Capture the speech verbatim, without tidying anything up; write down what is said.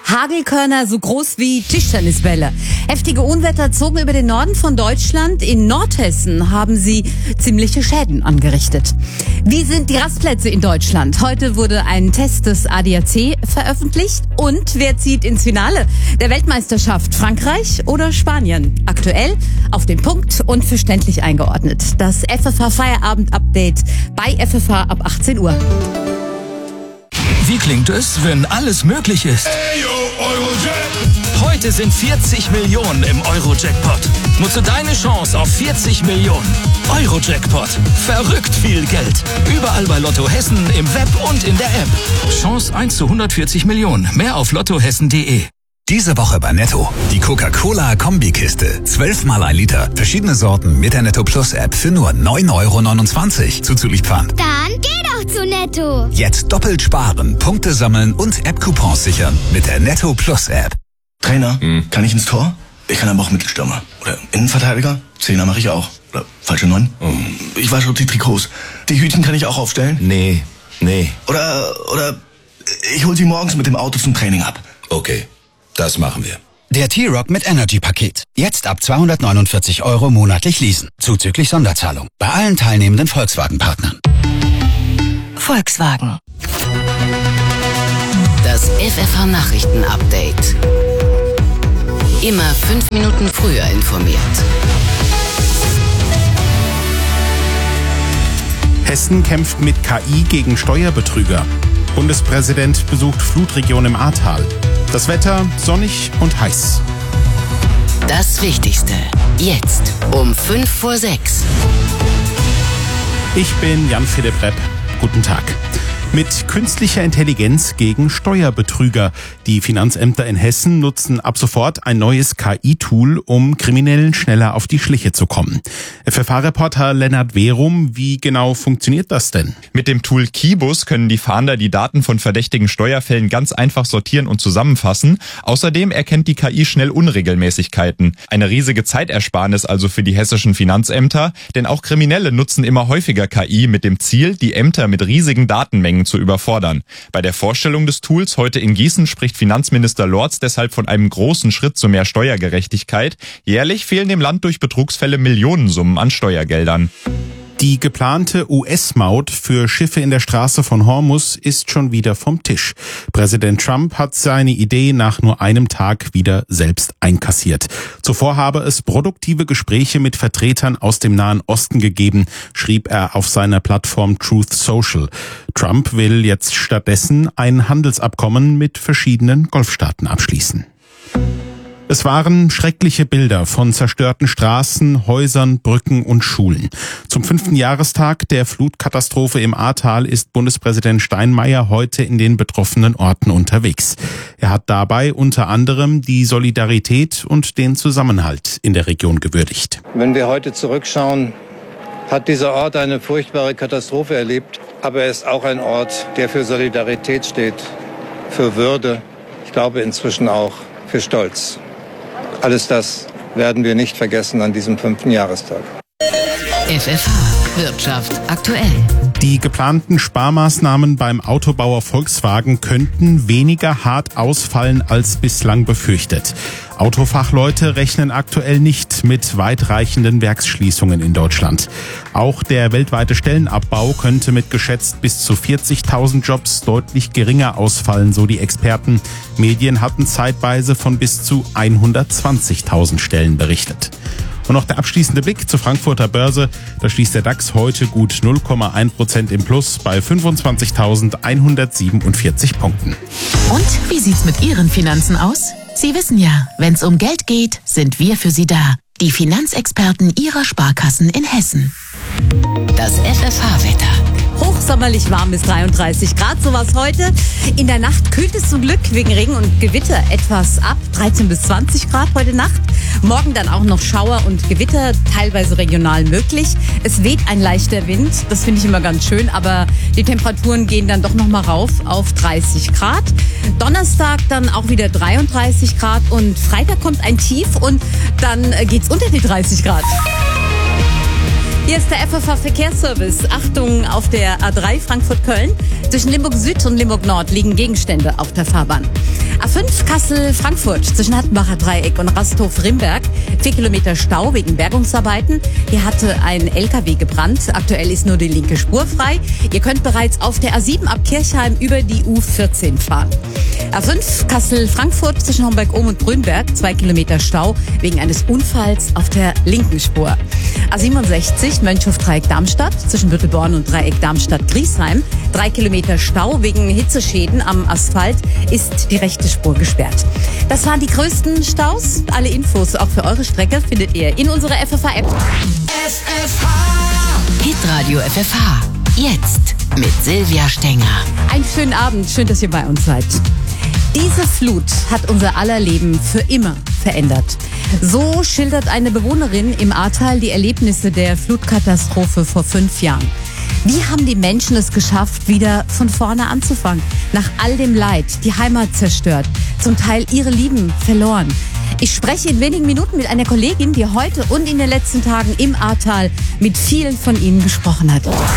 Hagelkörner so groß wie Tischtennisbälle. Heftige Unwetter zogen über den Norden von Deutschland. In Nordhessen haben sie ziemliche Schäden angerichtet. Wie sind die Rastplätze in Deutschland? Heute wurde ein Test des A D A C veröffentlicht. Und wer zieht ins Finale der Weltmeisterschaft? Frankreich oder Spanien? Aktuell, auf den Punkt und verständlich eingeordnet. Das F F H-Feierabend-Update bei F F H ab achtzehn Uhr. Wie klingt es, wenn alles möglich ist? Ayo, Eurojack. Heute sind vierzig Millionen im Euro-Jackpot. Nutze deine Chance auf vierzig Millionen. Euro-Jackpot. Verrückt viel Geld. Überall bei Lotto Hessen, im Web und in der App. Chance eins zu hundertvierzig Millionen. Mehr auf lottohessen punkt de. Diese Woche bei Netto. Die Coca-Cola-Kombikiste. Zwölfmal ein Liter. Verschiedene Sorten mit der Netto Plus App für nur neun Euro neunundzwanzig. Zuzüglich Pfand. Dann geh doch zu Netto. Jetzt doppelt sparen, Punkte sammeln und App-Coupons sichern mit der Netto Plus App. Trainer, hm. kann ich ins Tor? Ich kann aber auch Mittelstürmer. Oder Innenverteidiger? Zehner mache ich auch. Oder falsche Neun? Hm. Ich wasche die Trikots. Die Hütchen kann ich auch aufstellen? Nee, nee. Oder, oder ich hol sie morgens mit dem Auto zum Training ab. Okay. Das machen wir. Der T-Rock mit Energy-Paket. Jetzt ab zweihundertneunundvierzig Euro monatlich leasen. Zuzüglich Sonderzahlung. Bei allen teilnehmenden Volkswagen-Partnern. Volkswagen. Das F F H-Nachrichten-Update. Immer fünf Minuten früher informiert. Hessen kämpft mit K I gegen Steuerbetrüger. Bundespräsident besucht Flutregion im Ahrtal. Das Wetter sonnig und heiß. Das Wichtigste jetzt um fünf vor sechs. Ich bin Jan-Philipp Repp. Guten Tag. Mit künstlicher Intelligenz gegen Steuerbetrüger. Die Finanzämter in Hessen nutzen ab sofort ein neues K I-Tool, um Kriminellen schneller auf die Schliche zu kommen. F F H-Reporter Lennart Werum, wie genau funktioniert das denn? Mit dem Tool Kibus können die Fahnder die Daten von verdächtigen Steuerfällen ganz einfach sortieren und zusammenfassen. Außerdem erkennt die K I schnell Unregelmäßigkeiten. Eine riesige Zeitersparnis also für die hessischen Finanzämter, denn auch Kriminelle nutzen immer häufiger K I mit dem Ziel, die Ämter mit riesigen Datenmengen zu überfordern. Bei der Vorstellung des Tools heute in Gießen spricht Finanzminister Lorz deshalb von einem großen Schritt zu mehr Steuergerechtigkeit. Jährlich fehlen dem Land durch Betrugsfälle Millionensummen an Steuergeldern. Die geplante U S-Maut für Schiffe in der Straße von Hormuz ist schon wieder vom Tisch. Präsident Trump hat seine Idee nach nur einem Tag wieder selbst einkassiert. Zuvor habe es produktive Gespräche mit Vertretern aus dem Nahen Osten gegeben, schrieb er auf seiner Plattform Truth Social. Trump will jetzt stattdessen ein Handelsabkommen mit verschiedenen Golfstaaten abschließen. Es waren schreckliche Bilder von zerstörten Straßen, Häusern, Brücken und Schulen. Zum fünften Jahrestag der Flutkatastrophe im Ahrtal ist Bundespräsident Steinmeier heute in den betroffenen Orten unterwegs. Er hat dabei unter anderem die Solidarität und den Zusammenhalt in der Region gewürdigt. Wenn wir heute zurückschauen, hat dieser Ort eine furchtbare Katastrophe erlebt. Aber er ist auch ein Ort, der für Solidarität steht, für Würde, ich glaube inzwischen auch für Stolz. Alles das werden wir nicht vergessen an diesem fünften Jahrestag. F F H Wirtschaft aktuell. Die geplanten Sparmaßnahmen beim Autobauer Volkswagen könnten weniger hart ausfallen als bislang befürchtet. Autofachleute rechnen aktuell nicht mit weitreichenden Werksschließungen in Deutschland. Auch der weltweite Stellenabbau könnte mit geschätzt bis zu vierzigtausend Jobs deutlich geringer ausfallen, so die Experten. Medien hatten zeitweise von bis zu hundertzwanzigtausend Stellen berichtet. Und noch der abschließende Blick zur Frankfurter Börse. Da schließt der DAX heute gut null Komma eins Prozent im Plus bei fünfundzwanzigtausendeinhundertsiebenundvierzig Punkten. Und wie sieht's mit Ihren Finanzen aus? Sie wissen ja, wenn's um Geld geht, sind wir für Sie da. Die Finanzexperten Ihrer Sparkassen in Hessen. Das F F H-Wetter. Hochsommerlich warm bis dreiunddreißig Grad, sowas heute. In der Nacht kühlt es zum Glück wegen Regen und Gewitter etwas ab. dreizehn bis zwanzig Grad heute Nacht. Morgen dann auch noch Schauer und Gewitter, teilweise regional möglich. Es weht ein leichter Wind, das finde ich immer ganz schön, aber die Temperaturen gehen dann doch nochmal rauf auf dreißig Grad. Donnerstag dann auch wieder dreiunddreißig Grad und Freitag kommt ein Tief und dann geht's unter die dreißig Grad. Hier ist der F F H-Verkehrsservice. Achtung, auf der A drei Frankfurt-Köln. Zwischen Limburg Süd und Limburg Nord liegen Gegenstände auf der Fahrbahn. A fünf Kassel-Frankfurt zwischen Hattenbacher Dreieck und Rasthof-Rimberg. Vier Kilometer Stau wegen Bergungsarbeiten. Hier hatte ein L K W gebrannt. Aktuell ist nur die linke Spur frei. Ihr könnt bereits auf der A sieben ab Kirchheim über die U vierzehn fahren. A fünf Kassel-Frankfurt zwischen Homberg-Ohm und Grünberg. Zwei Kilometer Stau wegen eines Unfalls auf der linken Spur. A siebenundsechzig Mönchhof-Dreieck-Darmstadt zwischen Büttelborn und Dreieck Darmstadt-Griesheim. Drei Kilometer Stau wegen Hitzeschäden am Asphalt ist die rechte Spur gesperrt. Das waren die größten Staus. Alle Infos auch für eure Strecke findet ihr in unserer F F H-App. F F H. Hitradio F F H. Jetzt mit Silvia Stenger. Einen schönen Abend. Schön, dass ihr bei uns seid. Diese Flut hat unser aller Leben für immer verändert. So schildert eine Bewohnerin im Ahrtal die Erlebnisse der Flutkatastrophe vor fünf Jahren. Wie haben die Menschen es geschafft, wieder von vorne anzufangen? Nach all dem Leid, die Heimat zerstört, zum Teil ihre Lieben verloren. Ich spreche in wenigen Minuten mit einer Kollegin, die heute und in den letzten Tagen im Ahrtal mit vielen von ihnen gesprochen hat.